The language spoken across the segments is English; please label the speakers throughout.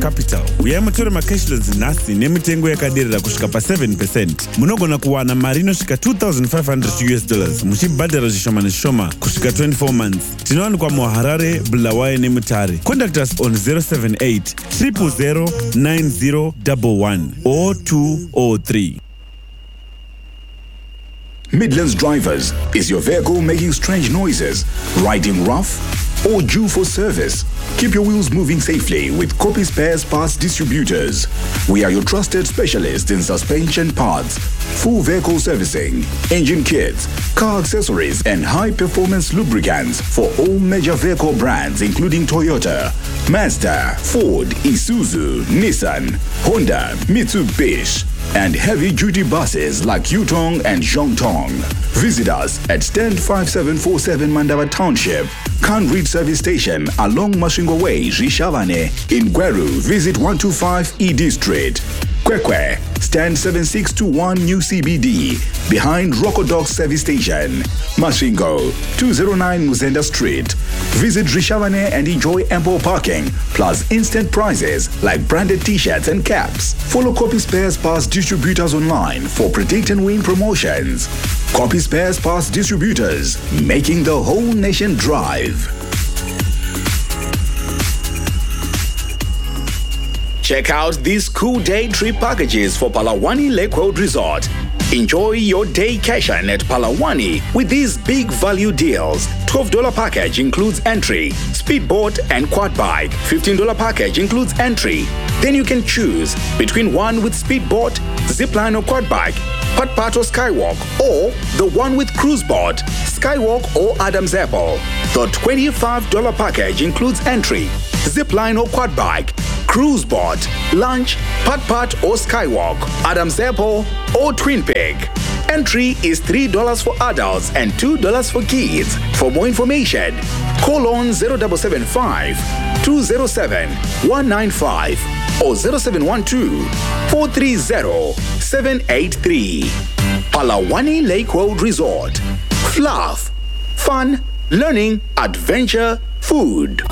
Speaker 1: Capital. Uyai mutore macashloans nhasi nemitengo yakaderera kusvika pa7%. Munogona kuwana mari inosvika $2,500 muchibhadhara zvishoma nezvishoma kusvika 24 months. Tinowanikwa muHarare, Bulawayo neMutare. Contact us on 078 000 9011 or 203.
Speaker 2: Midlands Drivers, is your vehicle making strange noises, riding rough, or due for service? Keep your wheels moving safely with Copy Spares Parts Distributors. We are your trusted specialists in suspension parts, full vehicle servicing, engine kits, car accessories, and high-performance lubricants for all major vehicle brands including Toyota, Mazda, Ford, Isuzu, Nissan, Honda, Mitsubishi, and heavy-duty buses like Yutong and Zhongtong. Visit us at stand 5747 Mandava Township, Kanrit Service Station along Mashingo Way, Rishavane. In Gweru, visit 125 ED Street. Kwekwe, stand 7621 New CBD, behind Rocodog Service Station. Mashingo, 209 Muzenda Street. Visit Rishavane and enjoy ample parking, plus instant prizes like branded t-shirts and caps. Follow Copy Spares Parts Distributors online for Predict and Win promotions. Copy Spares Parts Distributors, making the whole nation drive. Check out these cool day trip packages for Palawani Lake Road Resort. Enjoy your daycation at Palawani with these big value deals. $12 package includes entry, speedboat and quad bike. $15 package includes entry. Then you can choose between one with speedboat, zipline or quad bike, putt-putt or skywalk, or the one with cruise boat, skywalk or Adam's Apple. The $25 package includes entry, zipline or quad bike, cruise boat, lunch, putt-putt or skywalk, Adam's Apple or Twin Peak. Entry is $3 for adults and $2 for kids. For more information, call on 0775 207 195 or 0712 430 783. Palawani Lake Road Resort. Fluff, fun, learning, adventure, food.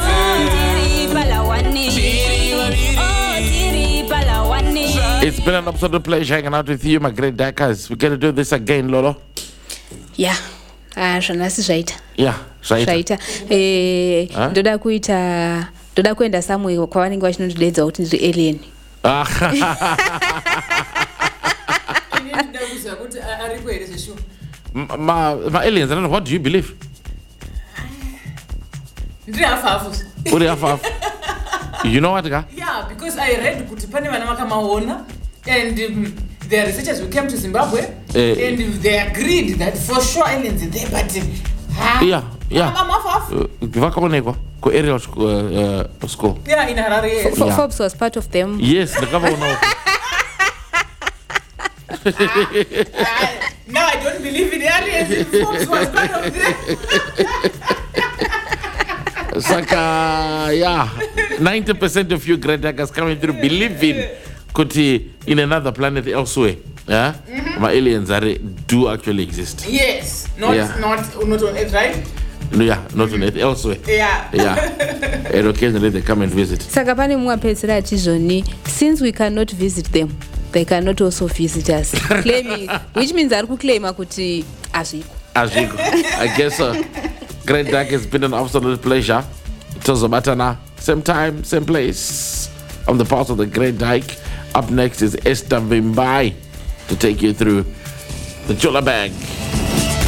Speaker 3: It's been an absolute pleasure hanging out with you, my great Dakas. We're going to do this again, Lolo.
Speaker 4: Yeah. Zvanasi zvaita.
Speaker 3: Yeah,
Speaker 4: zvaita. Ndoda kuenda somewhere kwavanenge vachinondidedza kuti ndiri alien.
Speaker 3: My aliens, I don't know, what do you believe? You know what, Ga?
Speaker 5: Yeah, because I read Kutipani Manamaka and the researchers who came to Zimbabwe and they agreed that for sure aliens are there, but
Speaker 3: Ko aerial school.
Speaker 5: Yeah, in Harare.
Speaker 4: Forbes was part of them.
Speaker 3: Yes, the government.
Speaker 5: Now I don't believe in aliens. Forbes was part of them.
Speaker 3: Saka, yeah. 90% of you great hackers coming through believing Kuti in another planet elsewhere. Yeah? My aliens do actually exist.
Speaker 5: Yes. Not on Earth, right?
Speaker 3: No, yeah, not on Earth, elsewhere.
Speaker 5: Yeah.
Speaker 3: And occasionally they come and visit.
Speaker 4: Saka pane muapedzera achizvoni, since we cannot visit them, they cannot also visit us. Claiming, which means ari kuclaima kuti azviko.
Speaker 3: I guess so. Great Dyke, has been an absolute pleasure. Tozobatana, same time, same place. On the part of the Great Dyke. Up next is Esther Vimbai to take you through the Chula Bag.